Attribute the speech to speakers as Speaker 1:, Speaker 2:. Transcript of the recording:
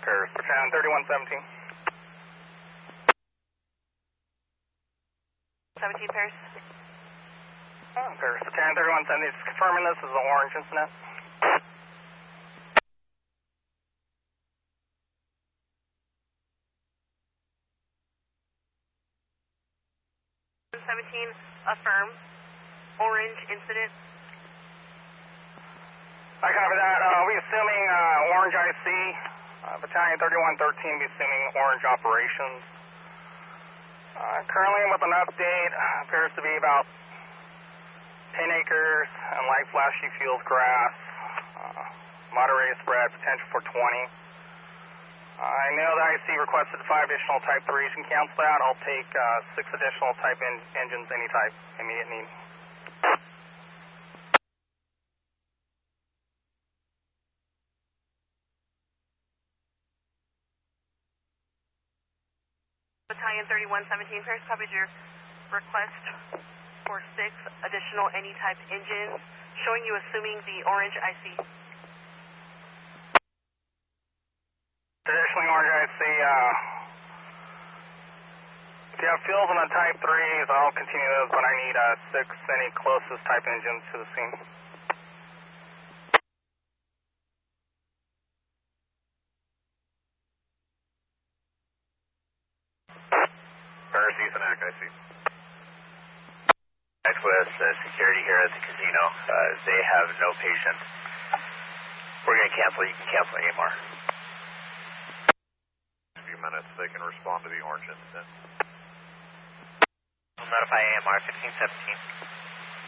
Speaker 1: Paris, Battalion 3117.
Speaker 2: 17 Paris.
Speaker 1: Paris, Battalion 3117, just confirming this is an orange incident.
Speaker 2: 17, affirm. Orange incident.
Speaker 1: I copy that. We assuming orange IC. Battalion 3113 be assuming orange operations. Currently with an update, appears to be about 10 acres and light flashy fields grass. Moderated spread, potential for 20. I know the IC requested 5 additional Type 3s. You can cancel that. I'll take 6 additional Type engines, any type, immediate need.
Speaker 2: Battalion 3117 Paris, copied your request for 6 additional any type engines, showing you assuming the orange IC.
Speaker 1: Traditionally orange IC, if you have fuels on the Type 3s, I'll continue those, but I need 6 any closest Type engines to the scene.
Speaker 3: Paris, Ethan Ack, I see. Next with security here at the casino. They have no patients. We're going to cancel. You can cancel AMR.
Speaker 4: In a few minutes, they can respond to the orange incident.
Speaker 3: We'll notify AMR 1517.